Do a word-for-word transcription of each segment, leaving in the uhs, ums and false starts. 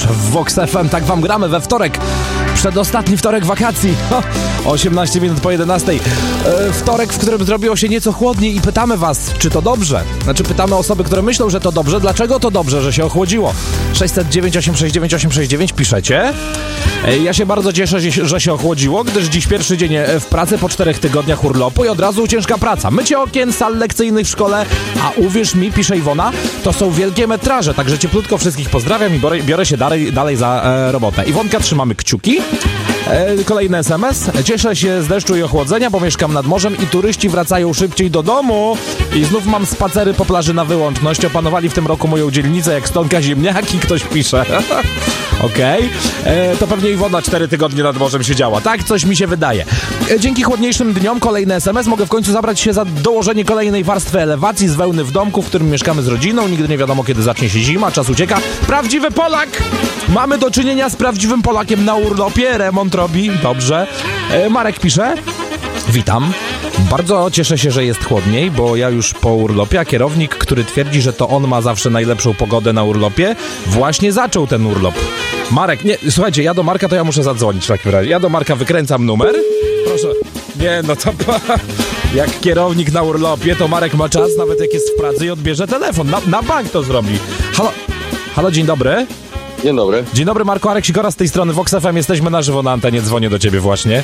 w Vox F M. Tak wam gramy we wtorek. Przedostatni wtorek wakacji. Ha, osiemnaście minut po jedenastej. E, wtorek, w którym zrobiło się nieco chłodniej i pytamy was, czy to dobrze? Znaczy pytamy osoby, które myślą, że to dobrze. Dlaczego to dobrze, że się ochłodziło? sześć zero dziewięć osiem sześć dziewięć osiem sześć dziewięć piszecie. E, ja się bardzo cieszę, że się ochłodziło, gdyż dziś pierwszy dzień w pracy po czterech tygodniach urlopu i od razu ciężka praca. Mycie okien, sal lekcyjnych w szkole, a uwierz mi, pisze Iwona, to są wielkie metraże, także cieplutko wszystkich pozdrawiam i biorę, biorę się dalej, dalej za e, robotę. Iwonka, trzymamy kciuki. E, kolejny es em es. Cieszę się z deszczu i ochłodzenia, bo mieszkam nad morzem i turyści wracają szybciej do domu. I znów mam spacery po plaży na wyłączność. Opanowali w tym roku moją dzielnicę jak stonka ziemniaki, ktoś pisze. Okej. Okay. To pewnie Iwona cztery tygodnie nad morzem siedziała. Tak, coś mi się wydaje. E, dzięki chłodniejszym dniom, kolejny es em es, mogę w końcu zabrać się za dołożenie kolejnej warstwy elewacji z wełny w domku, w którym mieszkamy z rodziną. Nigdy nie wiadomo, kiedy zacznie się zima, czas ucieka. Prawdziwy Polak! Mamy do czynienia z prawdziwym Polakiem na urlopie. Remont robi. Dobrze. E, Marek pisze. Witam. Bardzo cieszę się, że jest chłodniej, bo ja już po urlopie, a kierownik, który twierdzi, że to on ma zawsze najlepszą pogodę na urlopie, właśnie zaczął ten urlop. Marek, nie, słuchajcie, ja do Marka to ja muszę zadzwonić w takim razie. Ja do Marka wykręcam numer. Proszę. Nie, no to jak kierownik na urlopie, to Marek ma czas, nawet jak jest w pracy i odbierze telefon. Na, na bank to zrobi. Halo, halo, dzień dobry. Dzień dobry. Dzień dobry, Marku, Arek Sikora z tej strony Vox F M. Jesteśmy na żywo na antenie, dzwonię do ciebie właśnie.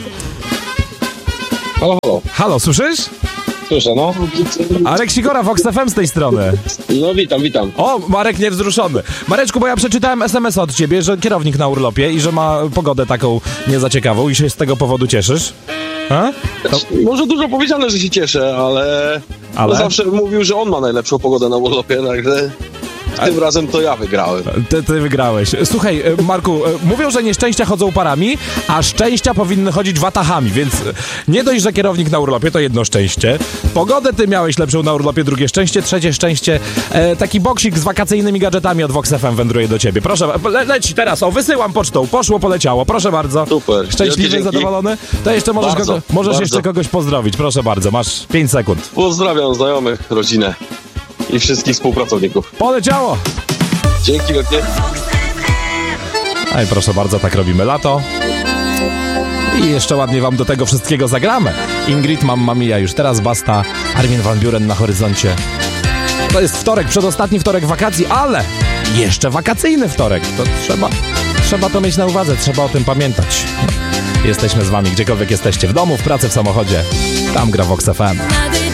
Halo, halo. Halo, słyszysz? Słyszę, no. Arek Sikora, Vox F M z tej strony. No witam, witam. O, Marek niewzruszony. Mareczku, bo ja przeczytałem es em es od ciebie, że kierownik na urlopie i że ma pogodę taką niezaciekawą i się z tego powodu cieszysz. A? To... Może dużo powiedziane, że się cieszę, ale... ale? No zawsze mówił, że on ma najlepszą pogodę na urlopie, także... Tym a... razem to ja wygrałem. Ty, ty wygrałeś. Słuchaj, Marku, mówią, że nieszczęścia chodzą parami, a szczęścia powinny chodzić watahami, więc nie dość, że kierownik na urlopie to jedno szczęście. Pogodę ty miałeś lepszą na urlopie, drugie szczęście, trzecie szczęście. E, taki boksik z wakacyjnymi gadżetami od Vox F M wędruje do ciebie. Proszę, le, leci teraz, o, wysyłam pocztą. Poszło, poleciało. Proszę bardzo. Super. Szczęśliwy, dzięki. Zadowolony? To jeszcze możesz, bardzo, kogo, możesz bardzo. jeszcze kogoś pozdrowić. Proszę bardzo, masz pięć sekund. Pozdrawiam znajomych, rodzinę i wszystkich współpracowników. Poleciało! Dzięki wielkie. Ej, proszę bardzo, tak robimy lato. I jeszcze ładnie wam do tego wszystkiego zagramy. Ingrid, Mamma Mia, już teraz basta. Armin van Buuren na horyzoncie. To jest wtorek, przedostatni wtorek wakacji, ale jeszcze wakacyjny wtorek. To trzeba, trzeba to mieć na uwadze, trzeba o tym pamiętać. Jesteśmy z wami, gdziekolwiek jesteście. W domu, w pracy, w samochodzie. Tam gra Vox F M.